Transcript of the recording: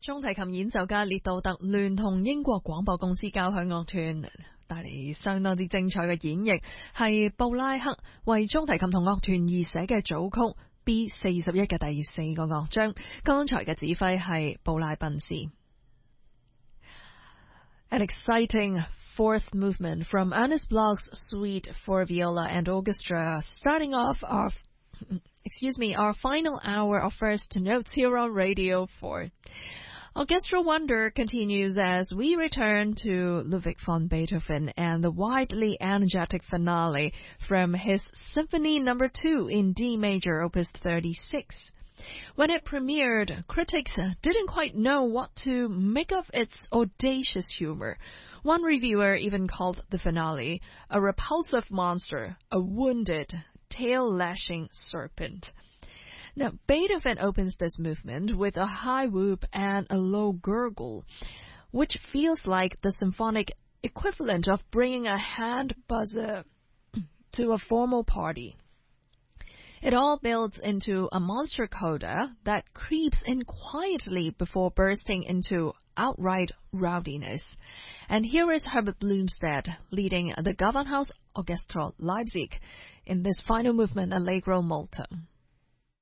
中提琴演奏家列杜特聯同英國廣播公司交響樂團帶嚟相當之精彩嘅演繹，係布拉克為中提琴同樂團而寫嘅組曲 B41 嘅第4個樂章。剛才嘅指揮係布拉賓斯。An exciting fourth movement from Ernest Bloch's Suite for Viola and Orchestra, starting off our final hour of First Notes here on Radio 4. Orchestral Wonder continues as we return to Ludwig van Beethoven and the widely energetic finale from his Symphony No. 2 in D major, Opus 36. When it premiered, critics didn't quite know what to make of its audacious humor. One reviewer even called the finale a repulsive monster, a wounded, tail-lashing serpent. Now, Beethoven opens this movement with a high whoop and a low gurgle, which feels like the symphonic equivalent of bringing a hand buzzer to a formal party. It all builds into a monster coda that creeps in quietly before bursting into outright rowdiness. And here is Herbert Blomstedt leading the Gewandhaus Orchestra Leipzig in this final movement, Allegro molto.